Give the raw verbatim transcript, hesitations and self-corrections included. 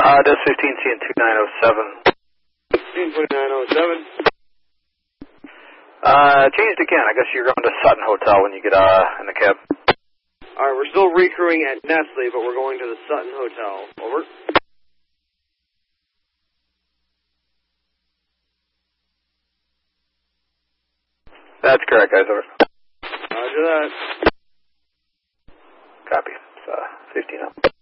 Uh, that's fifteen C and two nine oh seven. fifteen twenty-nine oh seven. Uh, changed again. I guess you're going to Sutton Hotel when you get uh in the cab. All right, we're still recrewing at Nestle, but we're going to the Sutton Hotel. Over. That's correct, guys. Over. Roger that. Copy. It's uh, fifteen up.